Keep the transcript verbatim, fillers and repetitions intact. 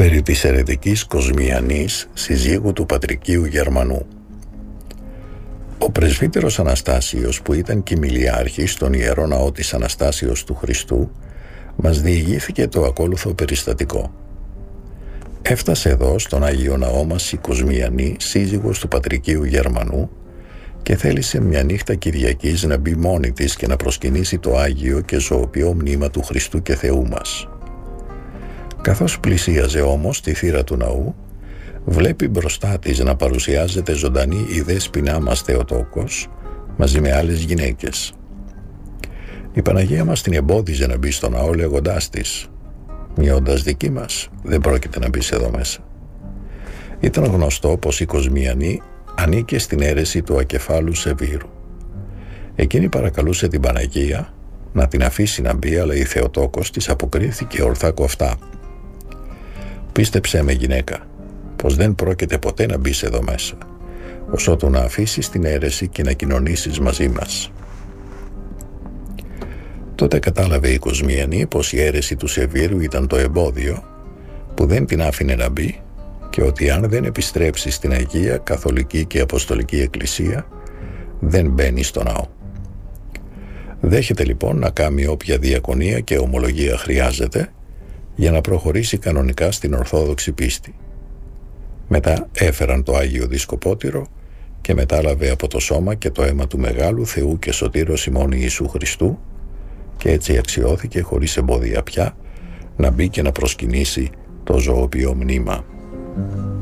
περί της αιρετικής Κοσμιανής, συζύγου του Πατρικίου Γερμανού. Ο πρεσβύτερος Αναστάσιος, που ήταν κοιμηλιάρχης στον Ιερό Ναό της Αναστάσεως του Χριστού, μας διηγήθηκε το ακόλουθο περιστατικό. Έφτασε εδώ στον Άγιο Ναό μας η Κοσμιανή, σύζυγος του Πατρικίου Γερμανού, και θέλησε μια νύχτα Κυριακής να μπει μόνη της και να προσκυνήσει το Άγιο και ζωοποιό μνήμα του Χριστού και Θεού μας. Καθώς πλησίαζε όμως τη θύρα του ναού, βλέπει μπροστά της να παρουσιάζεται ζωντανή η δέσποινά μας Θεοτόκος μαζί με άλλες γυναίκες. Η Παναγία μας την εμπόδιζε να μπει στο ναό, λέγοντάς της: «Μη όντας δική μας, δεν πρόκειται να μπεις εδώ μέσα». Ήταν γνωστό πως η Κοσμιανή ανήκε στην αίρεση του ακεφάλου Σεβήρου. Εκείνη παρακαλούσε την Παναγία να την αφήσει να μπει, αλλά η Θεοτόκος της αποκρίθηκε ορθά κοφτά: «Πίστεψέ με, γυναίκα, πως δεν πρόκειται ποτέ να μπεις εδώ μέσα, ωσότου να αφήσεις την αίρεση και να κοινωνήσεις μαζί μας». Τότε κατάλαβε η Κοσμιανή πως η αίρεση του Σεβήρου ήταν το εμπόδιο που δεν την άφηνε να μπει και ότι αν δεν επιστρέψει στην Αγία Καθολική και Αποστολική Εκκλησία, δεν μπαίνει στο ναό. Δέχεται λοιπόν να κάνει όποια διακονία και ομολογία χρειάζεται για να προχωρήσει κανονικά στην Ορθόδοξη πίστη. Μετά έφεραν το Άγιο Δισκοπότηρο και μετάλαβε από το σώμα και το αίμα του Μεγάλου Θεού και Σωτήρος ημών Ιησού Χριστού, και έτσι αξιώθηκε χωρίς εμπόδια πια να μπει και να προσκυνήσει το ζωοποιό μνήμα.